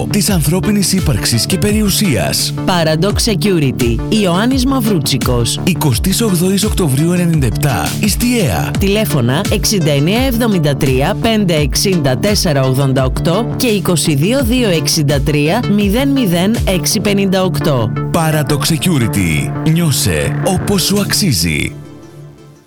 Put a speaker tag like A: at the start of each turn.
A: πρόσωπο της ανθρώπινης ύπαρξης και περιουσίας.
B: Paradox Security. Ιωάννης Μαυρούτσικος.
A: 28 Οκτωβρίου 97. Ιστιαία.
B: Τηλέφωνα 6973 560 488 και 22263 00658.
A: Paradox Security. Νιώσε όπως σου αξίζει.